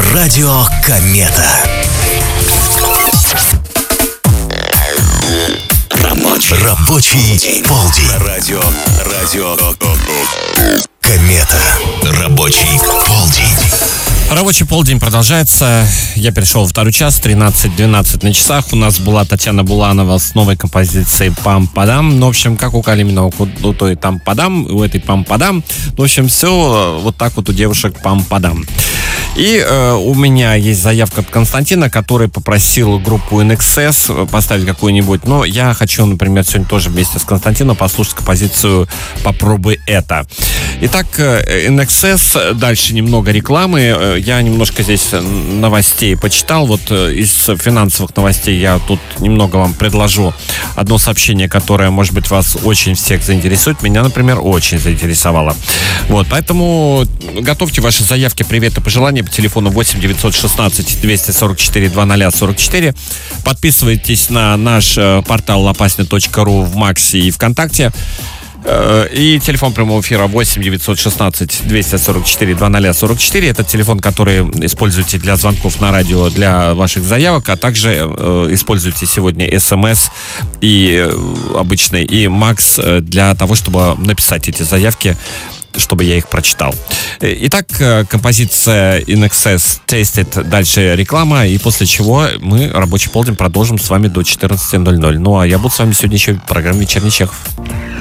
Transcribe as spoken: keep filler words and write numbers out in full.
Радио Комета. Рабочий, Рабочий полдень. Радио, радио Комета. Рабочий полдень. Рабочий полдень продолжается. Я перешел во второй час, тринадцать двенадцать на часах. У нас была Татьяна Буланова с новой композицией «Пам-падам». Ну, в общем, как у Калимина, у той там падам, у этой пам-падам. В общем, все вот так вот у девушек пам-падам. И э, у меня есть заявка от Константина, который попросил группу эн экс эс поставить какую-нибудь. Но я хочу, например, сегодня тоже вместе с Константином послушать композицию «Попробуй это». Итак, эн экс эс, дальше немного рекламы. Я немножко здесь новостей почитал. Вот из финансовых новостей я тут немного вам предложу одно сообщение, которое, может быть, вас очень всех заинтересует. Меня, например, очень заинтересовало. Вот, поэтому готовьте ваши заявки, приветы, пожелания по телефону восемь девятьсот шестнадцать двести сорок четыре двадцать сорок четыре. Подписывайтесь на наш портал лопасня точка ру в Максе и ВКонтакте. И телефон прямого эфира восемь девятьсот шестнадцать двести сорок четыре двадцать сорок четыре. Это телефон, который используете для звонков на радио, для ваших заявок, а также э, используйте сегодня СМС и э, обычный, и Макс для того, чтобы написать эти заявки, чтобы я их прочитал. Итак, композиция эн экс эс Tasted, дальше реклама, и после чего мы рабочий полдень продолжим с вами до четырнадцати ноль ноль. Ну, а я буду с вами сегодня еще в программе «Вечерний Чехов».